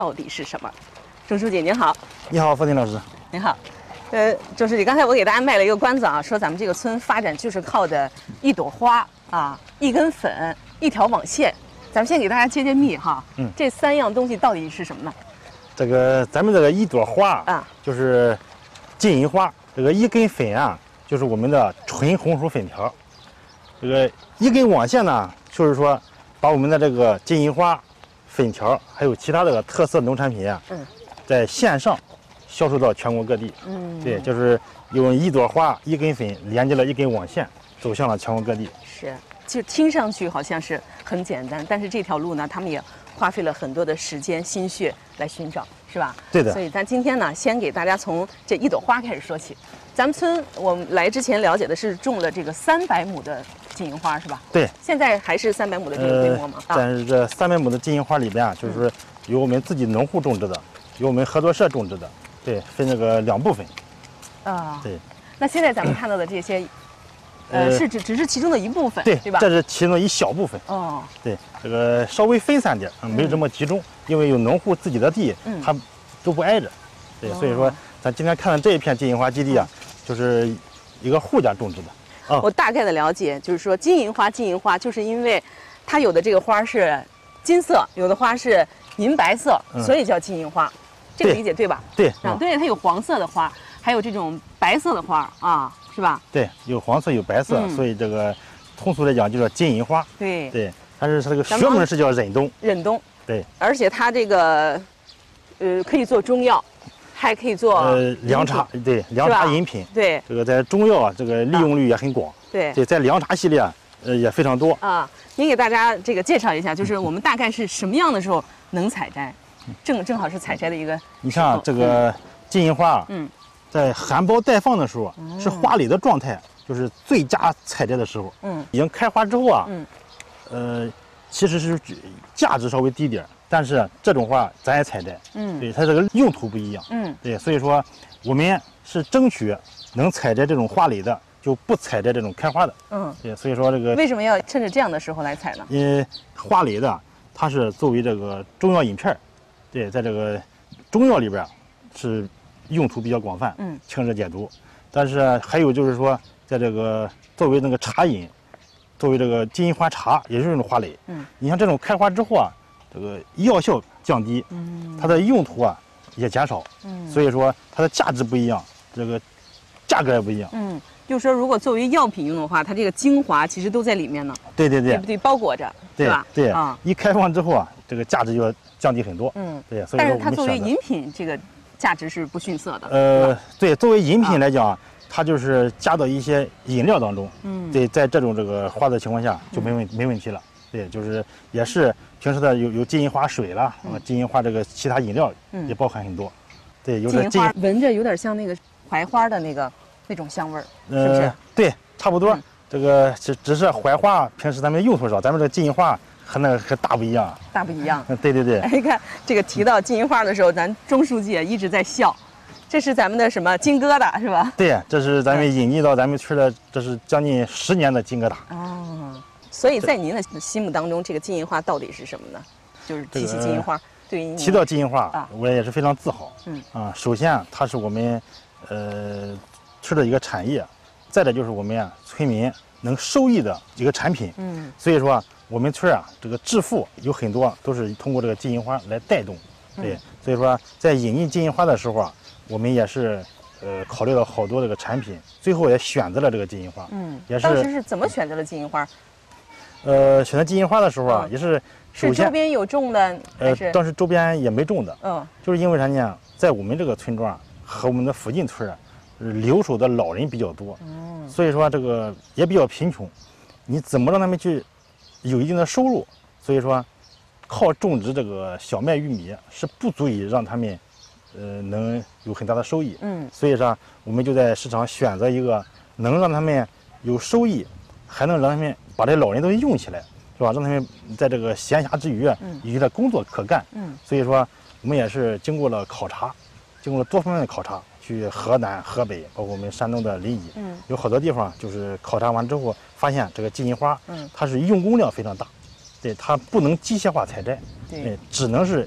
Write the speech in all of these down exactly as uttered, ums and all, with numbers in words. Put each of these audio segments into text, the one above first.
到底是什么？钟书记您好。 你好，付婷老师。 您好。呃，钟书记，刚才我给大家卖了一个关子啊，说咱们这个村发展就是靠的一朵花啊，一根粉，一条网线。咱们先给大家揭揭秘哈。嗯。这三样东西到底是什么呢？ 这个咱们这个一朵花啊，就是金银花。这个一根粉啊，就是我们的纯红薯粉条。这个一根网线呢，就是说把我们的这个金银花粉条还有其他的特色农产品啊，嗯，在线上销售到全国各地。嗯，对，就是用一朵花、一根粉连接了一根网线，走向了全国各地。 是，就听上去好像是很简单，但是这条路呢，他们也花费了很多的时间心血来寻找，是吧？ 对的。 所以咱今天呢，先给大家从这一朵花开始说起。咱们村我们来之前了解的是种了这个三百亩的金银花，是吧？ 对。 现在还是三百亩的这个规模吗？ 呃、但是这三百亩的金银花里边啊，就是有我们自己农户种植的，有我们合作社种植的，对，分这个两部分。 啊。 对。 那现在咱们看到的这些，呃，是只只是其中的一部分， 对对吧？ 这是其中一小部分。 哦。对， 这个稍微分散点，没有这么集中，因为有农户自己的地，嗯、它都不挨着。对，哦、所以说咱今天看的这一片金银花基地啊。嗯就是一个户家种植的， 啊，我大概的了解就是说，金银花，金银花，就是因为它有的这个花是金色，有的花是银白色，嗯、所以叫金银花，这个理解对吧？ 对， 啊，对，它有黄色的花，还有这种白色的花啊，是吧？ 对，有黄色有白色，嗯、所以这个通俗来讲就叫金银花。 对对，但是它这个学名是叫忍冬。 忍冬。 对， 而且它这个，呃，可以做中药。还可以做呃凉茶，对凉茶饮品， 对这个在中药啊，这个利用率也很广， 对对，在凉茶系列啊，呃也非常多啊。您给大家这个介绍一下，就是我们大概是什么样的时候能采摘？正正好是采摘的一个。 你看这个金银花，嗯，在含苞待放的时候是花蕾的状态，就是最佳采摘的时候。嗯，已经开花之后啊，嗯，呃，其实是价值稍微低点。但是这种花咱也采摘，嗯，对，它这个用途不一样，嗯，对，所以说我们是争取能采摘这种花蕾的，就不采摘这种开花的，嗯，对，所以说这个为什么要趁着这样的时候来采呢？ 因为花蕾的它是作为这个中药饮片，对，在这个中药里边是用途比较广泛，嗯，清热解毒，但是还有就是说，在这个作为那个茶饮，作为这个金银花茶也是这种花蕾，嗯，你像这种开花之后啊。这个药效降低，嗯，它的用途啊也减少，嗯，所以说它的价值不一样，这个价格也不一样， 嗯，就是说如果作为药品用的话，它这个精华其实都在里面呢， 对对对， 对不对？包裹着， 对吧？ 对啊，一开放之后啊，这个价值就要降低很多，嗯，对，所以说但是它作为饮品，这个价值是不逊色的， 呃，对，作为饮品来讲，它就是加到一些饮料当中，嗯，对，在这种这个花的情况下就没问没问题了。对，就是也是平时的有有金银花水了，嗯、金银花这个其他饮料也包含很多。嗯、对，有的金银花闻着有点像那个槐花的那个那种香味儿，呃、是不是？ 对，差不多。嗯、这个只只是槐花平时咱们用途少，咱们这个金银花和那个和大不一样。 大不一样。 对对对。 哎，看这个提到金银花的时候，咱钟书记一直在笑。这是咱们的什么金疙瘩是吧？ 对，这是咱们引进到咱们村的，这是将近十年的金疙瘩。 哦。所以在您的心目当中，这个金银花到底是什么呢？就是提起金银花，对于提到金银花啊，我也是非常自豪。嗯啊，首先它是我们呃村的一个产业，再者就是我们啊村民能受益的一个产品。嗯，所以说我们村啊这个致富有很多都是通过这个金银花来带动。对，所以说在引进金银花的时候啊，我们也是呃考虑到好多这个产品，最后也选择了这个金银花。嗯，也是。 当时是怎么选择了金银花？ 呃，选择金银花的时候啊，嗯、也是首先是周边有种的， 呃，当时周边也没种的，嗯，就是因为啥呢？在我们这个村庄和我们的附近村啊，留守的老人比较多，嗯，所以说这个也比较贫穷，你怎么让他们去有一定的收入？所以说，靠种植这个小麦、玉米是不足以让他们，呃，能有很大的收益，嗯，所以说我们就在市场选择一个能让他们有收益，还能让他们把这老人都用起来，是吧？让他们在这个闲暇之余啊，有点工作可干。嗯，所以说我们也是经过了考察，经过了多方面的考察，去河南、河北，包括我们山东的临沂，嗯，有好多地方就是考察完之后，发现这个金银花，嗯，它是用工量非常大，对，它不能机械化采摘，对，只能是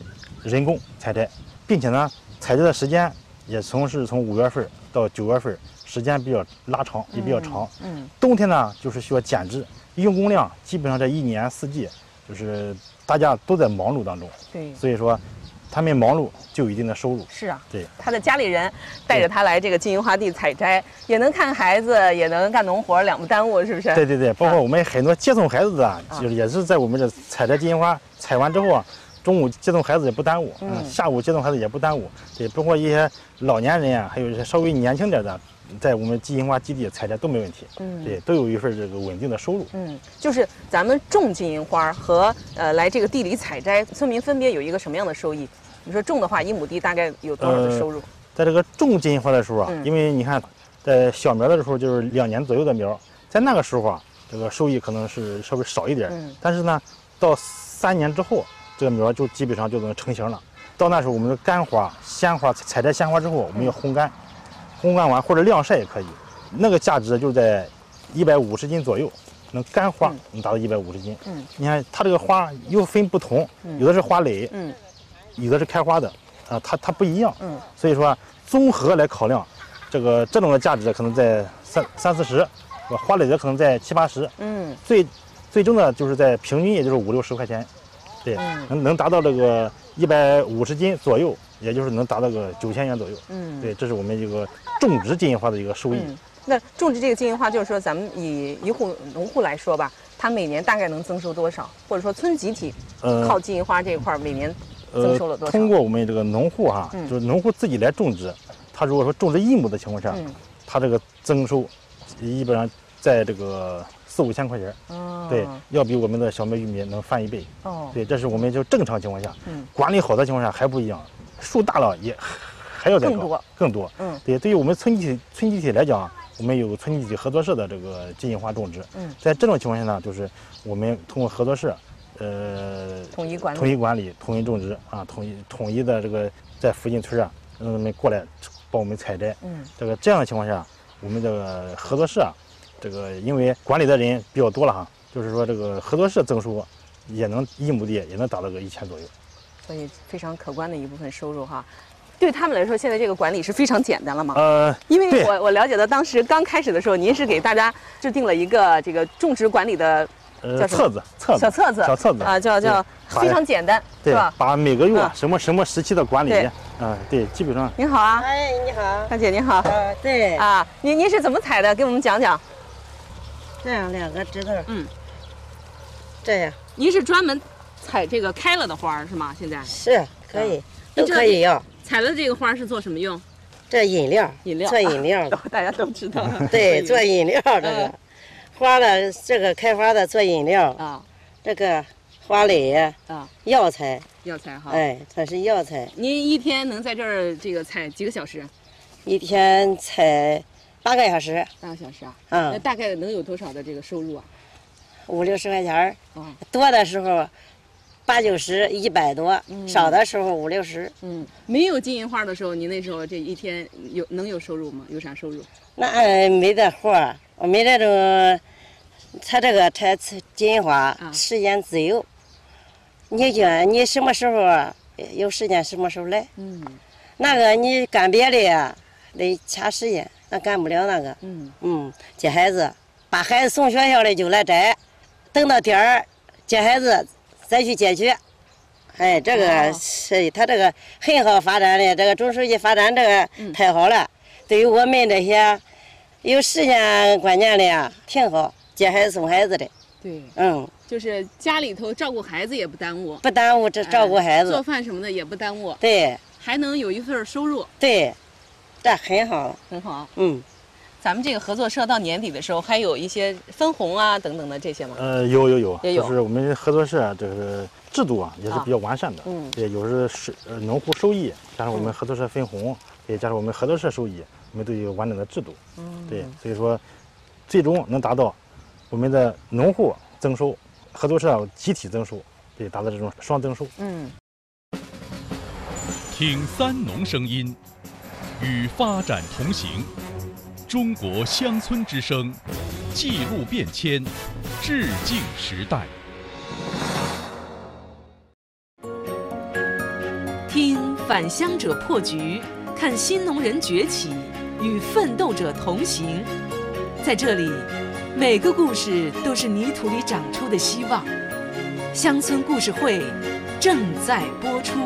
人工采摘，并且呢，采摘的时间也从是从五月份到九月份，时间比较拉长，也比较长。 嗯，嗯冬天呢就是需要减脂，用工量基本上这一年四季就是大家都在忙碌当中。 对， 所以说。他们忙碌就有一定的收入。 是啊， 对， 他的家里人带着他来这个金银花地采摘，也能看孩子，也能干农活，两不耽误，是不是？ 对对对，包括我们很多接送孩子的，啊、就是也是在我们这采摘金银花，采完之后啊，中午接送孩子也不耽误，嗯，嗯下午接送孩子也不耽误。对，包括一些老年人啊，还有一些稍微年轻点的，在我们金银花基地采摘都没问题。嗯，对，都有一份这个稳定的收入。 嗯，就是咱们种金银花和呃来这个地里采摘，村民分别有一个什么样的收益？你说种的话，一亩地大概有多少的收入？呃、 在这个种金银花的时候啊，嗯、因为你看，在小苗的时候就是两年左右的苗，在那个时候啊，这个收益可能是稍微少一点。嗯、但是呢，到三年之后，这个苗就基本上就能成型了。到那时候，我们的干花、鲜花采摘鲜花之后，我们要烘干，嗯、烘干完或者晾晒也可以。那个价值就在一百五十斤左右。能干花能达到一百五十斤。嗯，你看它这个花又分不同，嗯、有的是花蕾。嗯。有的是开花的，啊，它它不一样，嗯，所以说综合来考量，这个这种的价值可能在三三四十，花蕾的可能在七八十，嗯，最最终呢就是在平均也就是五六十块钱，对，嗯、能能达到这个一百五十斤左右，也就是能达到个九千元左右，嗯，对，这是我们这个种植金银花的一个收益。嗯、 那种植这个金银花，就是说咱们以一户农户来说吧，他每年大概能增收多少？或者说村集体靠金银花这一块每年？增收了多少？ 呃，通过我们这个农户哈、啊，嗯、就是农户自己来种植，他如果说种植一亩的情况下，嗯、他这个增收基本上在这个四五千块钱，哦、对，要比我们的小麦玉米能翻一倍。哦，对，这是我们就正常情况下，嗯、管理好的情况下还不一样，树大了也还要再高， 更多， 更多。嗯，对，对于我们村集体村集体来讲，我们有村集体合作社的这个金银花种植。嗯，在这种情况下呢，就是我们通过合作社。呃， 统一管理， 统一管理，统一种植啊，统一统一的这个在附近村啊，让他们过来帮我们采摘。嗯，这个这样的情况下，我们这个合作社啊，这个因为管理的人比较多了哈，就是说这个合作社增收也能一亩地也能达到个一千左右， 所以非常可观的一部分收入哈。对他们来说，现在这个管理是非常简单了吗？呃，因为我我了解到，当时刚开始的时候，您是给大家制定了一个这个种植管理的。 呃，册子，册子， 小册子， 小册子啊，叫叫非常简单， 对吧？ 把每个月什么什么时期的管理，啊，对，基本上。 您好啊， 哎，你好， 大姐您好。 呃，对。 啊，您您是怎么采的？给我们讲讲。 这样两个指头，嗯，这样。 您是专门采这个开了的花是吗？现在是可以，都可以要。 采了这个花是做什么用？ 这饮料， 饮料， 做饮料的， 大家都知道。 对，做饮料这个。花的这个开花的做饮料啊，这个花蕾啊，药材， 药材哈， 哎，它是药材。 您一天能在这儿这个采几个小时？ 一天采八个小时。 八个小时啊？嗯。那大概能有多少的这个收入啊？ 五六十块钱儿。嗯。多的时候八九十、一百多；嗯、少的时候五六十。 嗯。没有金银花的时候，您那时候这一天有能有收入吗？有啥收入？ 那没得活。我们这种，他这个采金银花时间自由，啊、你讲你什么时候有时间什么时候来。嗯。那个你干别的呀，得掐时间，那干不了那个。嗯。嗯，接孩子，把孩子送学校里就来摘，等到点儿接孩子再去接去。哎，这个是他这个很好发展的，这个种书记发展这个太好了，嗯、对于我们这些。有时间观念的呀，挺好，接孩子送孩子的。 对，嗯，就是家里头照顾孩子也不耽误， 不耽误这照顾孩子， 做饭什么的也不耽误。 对， 还能有一份收入。 对，这很好， 很好。 嗯， 咱们这个合作社到年底的时候，还有一些分红啊等等的这些吗？ 呃，有有有， 也有。 就是我们合作社这个制度啊，也是比较完善的。嗯，也有时是呃农户收益，加上我们合作社分红，也加上我们合作社收益。我们都有完整的制度，嗯，对，所以说，最终能达到我们的农户增收，合作社集体增收，对，达到这种双增收。嗯。 听三农声音，与发展同行，中国乡村之声，记录变迁，致敬时代。 返乡者破局，看新农人崛起，与奋斗者同行。在这里，每个故事都是泥土里长出的希望。乡村故事会正在播出。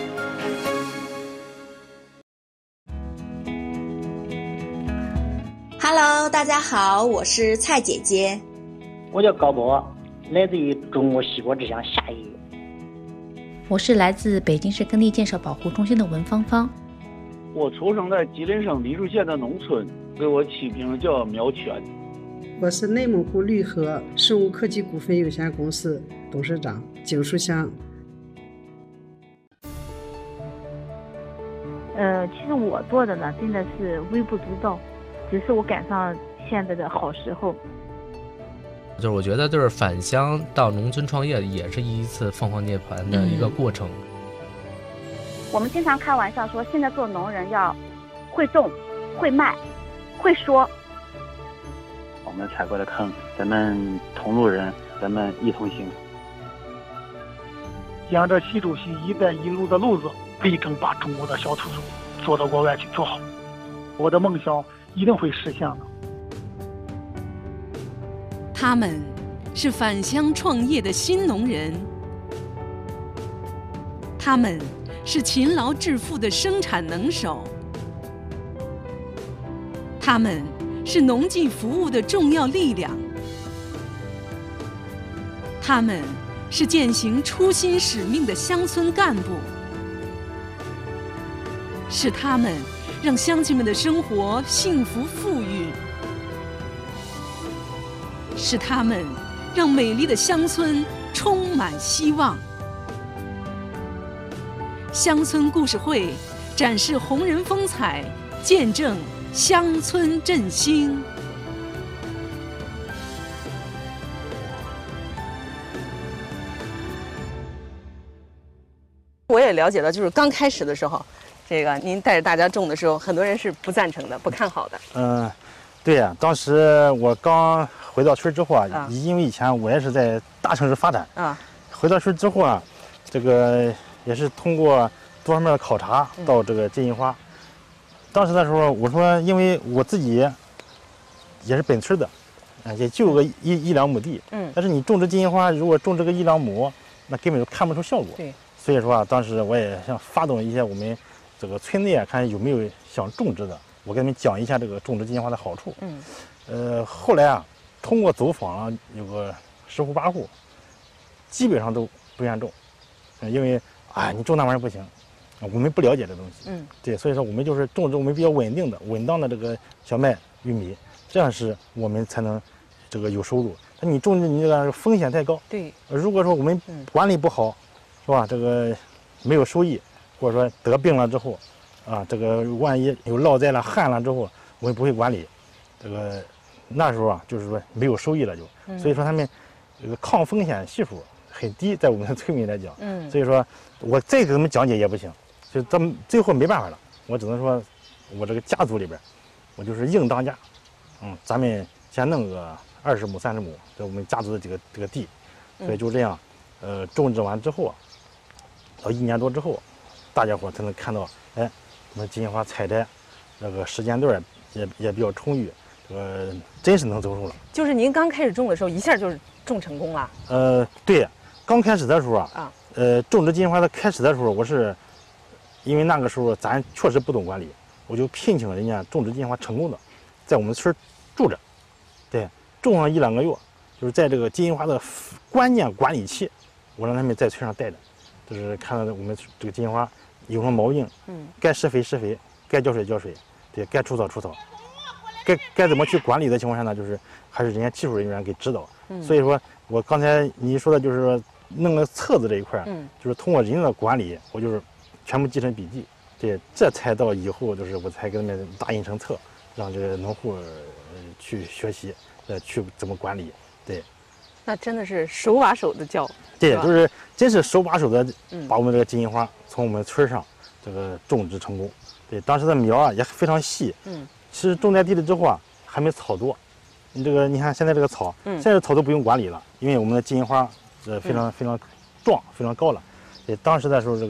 Hello， 大家好，我是蔡姐姐。 我叫高波，来自于中国西瓜之乡夏邑。 我是来自北京市耕地建设保护中心的文芳芳。 我出生在吉林省黎树县的农村，给我起名叫苗全。 我是内蒙古绿禾生物科技股份有限公司董事长景书香。 呃，其实我做的呢，真的是微不足道，只是我赶上现在的好时候。 就是我觉得，就是返乡到农村创业，也是一次凤凰涅槃的一个过程。 嗯、我们经常开玩笑说，现在做农人要会种、会卖、会说。 我们踩过的坑，咱们同路人，咱们一同行。 沿着习主席“一带一路”的路子，力争把中国的小土豆做到国外去做好。我的梦想一定会实现的。 他们是返乡创业的新农人，他们是勤劳致富的生产能手，他们是农技服务的重要力量，他们是践行初心使命的乡村干部，是他们让乡亲们的生活幸福富裕，是他们让美丽的乡村充满希望。乡村故事会展示红人风采，见证乡村振兴。我也了解到，就是刚开始的时候，这个您带着大家种的时候，很多人是不赞成的、不看好的。 嗯，对呀、啊，当时我刚回到村之后啊，啊因为以前我也是在大城市发展啊，回到村之后啊，这个也是通过多方面的考察到这个金银花。嗯、当时的时候，我说，因为我自己也是本村的，啊，也就个一一两亩地，嗯，但是你种植金银花，如果种这个一两亩，那根本就看不出效果。对。所以说啊，当时我也想发动一些我们这个村内啊，看有没有想种植的，我给他们讲一下这个种植金银花的好处。嗯，呃，后来啊，通过走访啊，有个十户八户，基本上都不愿种，因为啊，你种那玩意儿不行，我们不了解这东西。嗯，对，所以说我们就是种植我们比较稳定的、稳当的这个小麦、玉米，这样是我们才能这个有收入。那你种植你这个风险太高。对，如果说我们管理不好。是吧？这个没有收益，或者说得病了之后，啊，这个万一有涝灾了、旱了之后，我们不会管理，这个那时候啊，就是说没有收益了就。嗯、所以说他们这个抗风险系数很低，在我们的村民来讲。嗯。所以说我再给他们讲解也不行，就咱们最后没办法了，我只能说，我这个家族里边，我就是硬当家，嗯，咱们先弄个二十亩、三十亩，在我们家族的这个这个地，所以就这样，呃，种植完之后啊。到一年多之后，大家伙才能看到，哎，我们金银花采摘，那个时间段也也比较充裕，这个真是能走出了。 就是您刚开始种的时候，一下就是种成功了？ 呃，对，刚开始的时候啊，啊呃，种植金银花的开始的时候，我是因为那个时候咱确实不懂管理，我就聘请人家种植金银花成功的，在我们村住着，对，种上一两个月，就是在这个金银花的关键管理期，我让他们在村上待着。就是看到我们这个金银花有什么毛病，嗯，该施肥施肥，该浇水浇水，对，该除草除草，该该怎么去管理的情况下呢，就是还是人家技术人员给指导。嗯，所以说我刚才你说的就是说弄个册子这一块，嗯，就是通过人家的管理，我就是全部记成笔记，对，这才到以后就是我才给他们打印成册，让这个农户去学习，呃，去怎么管理，对。 那真的是手把手的教， 对，就是真是手把手的把我们这个金银花从我们村上这个种植成功。对，当时的苗啊也非常细，嗯，其实种在地里之后啊还没草多，你这个你看现在这个草，嗯，现在草都不用管理了，因为我们的金银花呃非常、嗯、非常壮非常高了。对，当时的时候这个金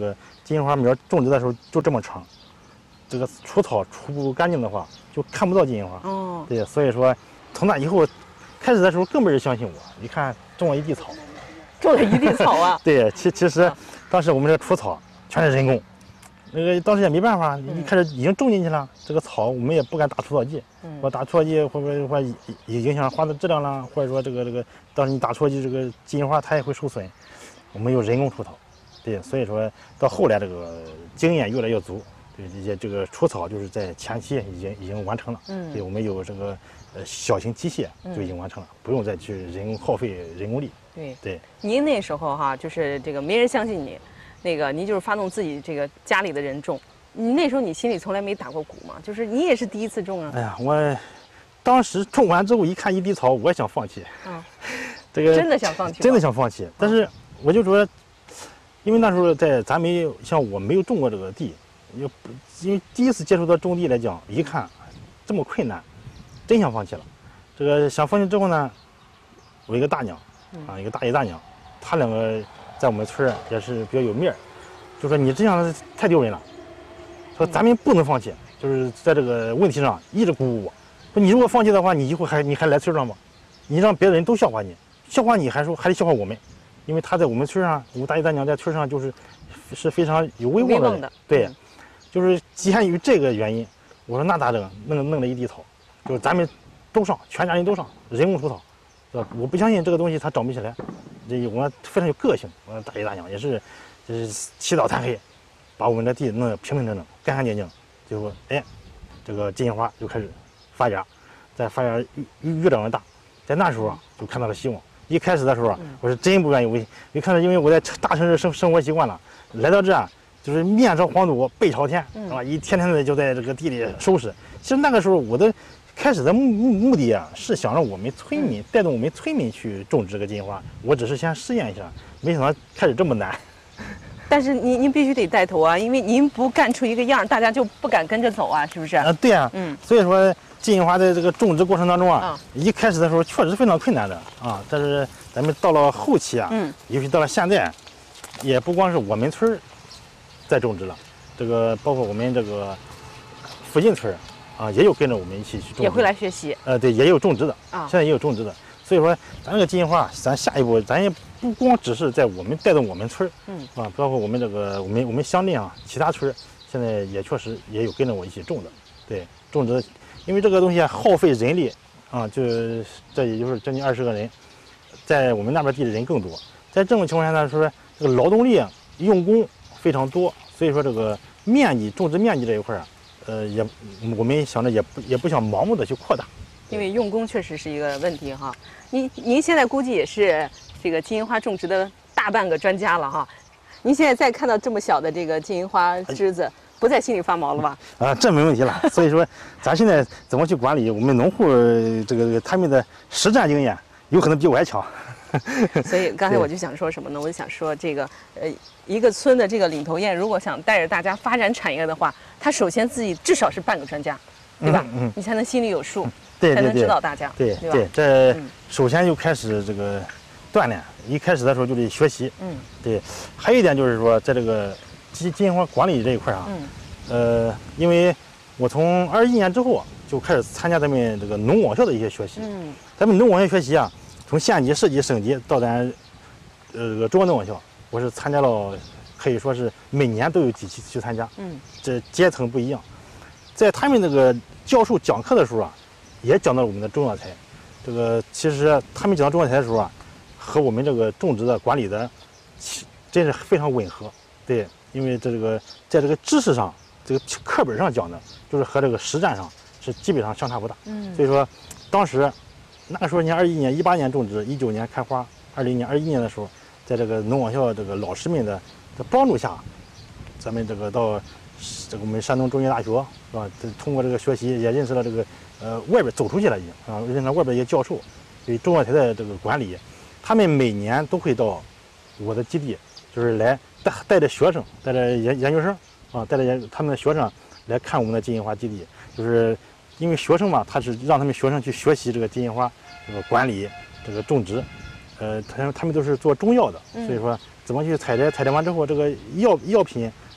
金银花苗种植的时候就这么长，这个除草除不干净的话，就看不到金银花。 哦， 对，所以说从那以后，开始的时候更没人相信我。你看种了一地草， 种了一地草啊。 对，其其实当时我们这除草全是人工，那个当时也没办法，一开始已经种进去了，这个草我们也不敢打除草剂，我打除草剂会不会会影响花的质量啦，或者说这个这个，当时你打除草剂，这个金银花它也会受损。我们有人工除草，对，所以说到后来这个经验越来越足，对这些这个除草就是在前期已经已经完成了，嗯，对，我们有这个呃小型机械就已经完成了，嗯、不用再去人工耗费人工力。 对对， 您那时候哈，就是这个没人相信你，那个您就是发动自己这个家里的人种，你那时候你心里从来没打过鼓吗？就是你也是第一次种啊。 哎呀，我当时种完之后一看一地草，我也想放弃， 嗯， 这个真的想放弃， 真的想放弃，但是。我就说，因为那时候在咱没像我没有种过这个地，又因为第一次接触到种地来讲，一看这么困难，真想放弃了。这个想放弃之后呢，我一个大娘啊，一个大爷大娘，他两个在我们村也是比较有面儿，就说你这样太丢人了，说咱们不能放弃，就是在这个问题上一直鼓舞我，说你如果放弃的话，你以后还你还来村上吗？你让别的人都笑话你，笑话你还说还得笑话我们。因为他在我们村上，我大爷大娘在村上就是是非常有威望的人，的对，嗯、就是基于这个原因，我说那咋整？弄弄了一地草，就是咱们都上，全家人都上，人工除草，是吧？我不相信这个东西它长不起来，这我非常有个性，我大爷大娘也是，就是起早贪黑，把我们的地弄得平平整整、干干净净，最后哎，这个金银花就开始发芽，在发芽越越长越大，在那时候就看到了希望。一开始的时候，我是真不愿意，我一看到，因为我在大城市生生活习惯了，来到这就是面朝黄土背朝天，是吧？一天天的就在这个地里收拾。其实那个时候我的开始的目目的啊，是想让我们村民带动我们村民去种植这个金银花，我只是先试验一下，没想到开始这么难。 但是您您必须得带头啊，因为您不干出一个样，大家就不敢跟着走啊，是不是？ 啊，对啊，嗯，所以说。金银花在这个种植过程当中啊，嗯、一开始的时候确实非常困难的啊，但是咱们到了后期啊，嗯，尤其到了现在，也不光是我们村在种植了，这个包括我们这个附近村啊，也有跟着我们一起去种植， 也会来学习。 呃，对，也有种植的啊，现在也有种植的。所以说，咱这个金银花，咱下一步咱也不光只是在我们带动我们村，嗯，啊，包括我们这个我们我们乡镇啊，其他村现在也确实也有跟着我一起种的，对，种植的。因为这个东西啊，耗费人力啊，就这也就是将近二十个人，在我们那边地的人更多。在这种情况下呢，说这个劳动力用工非常多，所以说这个面积种植面积这一块啊，呃，也我们想着也不也不想盲目的去扩大， 因为用工确实是一个问题哈。您您现在估计也是这个金银花种植的大半个专家了哈。您现在再看到这么小的这个金银花枝子。不在心里发毛了吧？ 啊，这没问题了。所以说，咱现在怎么去管理？我们农户这个他们的实战经验有可能比我还强。 所以刚才我就想说什么呢？我就想说这个呃，一个村的这个领头雁，如果想带着大家发展产业的话，他首先自己至少是半个专家，对吧？嗯，嗯你才能心里有数， 对， 才能指导大家， 对对对。这首先就开始这个锻炼，一开始的时候就得学习。嗯，对。还有一点就是说，在这个金金银花管理这一块啊，嗯，呃，因为我从二一年之后就开始参加咱们这个农网校的一些学习。嗯，咱们农网校学习啊，从县级、市级、省级到咱呃这个中国农网校，我是参加了，可以说是每年都有几期去参加。嗯，这阶层不一样，在他们那个教授讲课的时候啊，也讲到了我们的中药材。这个其实他们讲到中药材的时候啊，和我们这个种植的管理的，真是非常吻合。对。因为这个在这个知识上，这个课本上讲的，就是和这个实战上是基本上相差不大。嗯，所以说，当时那个时候，你二一年、一八年种植，一九年开花，二零年、二一年的时候，在这个农网校这个老师们的的帮助下，咱们这个到这个我们山东中医大学是吧？通过这个学习，也认识了这个呃外边走出去了已经啊，认识了外边一些教授对中药材的这个管理，他们每年都会到我的基地，就是来。带带着学生，带着研研究生啊，带着研他们的学生来看我们的金银花基地，就是因为学生嘛，他是让他们学生去学习这个金银花这个管理、这个种植，呃，他他们都是做中药的，所以说怎么去采摘，采摘完之后这个药药品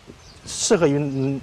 适合于